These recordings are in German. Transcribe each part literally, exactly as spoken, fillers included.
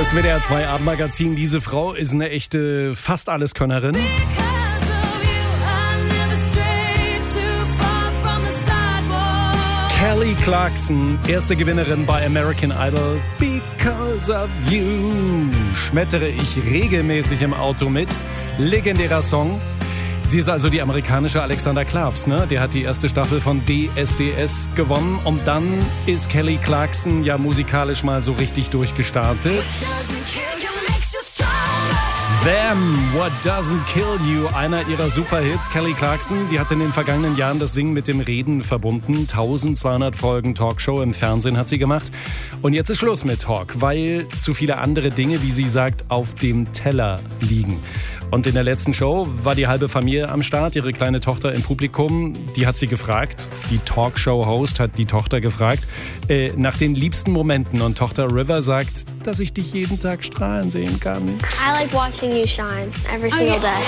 Das W D R zwei Abendmagazin. Diese Frau ist eine echte Fast-Alles-Könnerin. Kelly Clarkson, erste Gewinnerin bei American Idol. Because of You schmettere ich regelmäßig im Auto mit. Legendärer Song. Sie ist also die amerikanische Alexander Klavs, ne? Der hat die erste Staffel von D S D S gewonnen. Und dann ist Kelly Clarkson ja musikalisch mal so richtig durchgestartet. Them, What Doesn't Kill You, einer ihrer Superhits. Kelly Clarkson, die hat in den vergangenen Jahren das Singen mit dem Reden verbunden. eintausendzweihundert Folgen Talkshow im Fernsehen hat sie gemacht. Und jetzt ist Schluss mit Talk, weil zu viele andere Dinge, wie sie sagt, auf dem Teller liegen. Und in der letzten Show war die halbe Familie am Start, ihre kleine Tochter im Publikum. Die hat sie gefragt, die Talkshow-Host hat die Tochter gefragt, äh, nach den liebsten Momenten. Und Tochter River sagt, dass ich dich jeden Tag strahlen sehen kann. I like watching you shine every single day.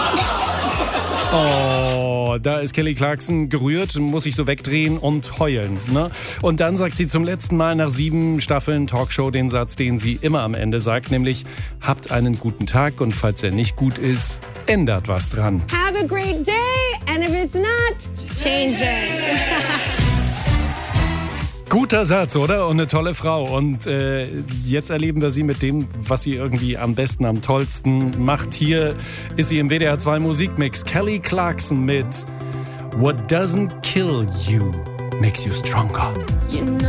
Oh, da ist Kelly Clarkson gerührt, muss sich so wegdrehen und heulen. Ne? Und dann sagt sie zum letzten Mal nach sieben Staffeln Talkshow den Satz, den sie immer am Ende sagt, nämlich, habt einen guten Tag und falls er nicht gut ist, ändert was dran. Have a great day and if it's not, change it. Guter Satz, oder? Und eine tolle Frau. Und äh, jetzt erleben wir sie mit dem, was sie irgendwie am besten, am tollsten macht. Hier ist sie im W D R zwei Musikmix. Kelly Clarkson mit What Doesn't Kill You Makes You Stronger. You know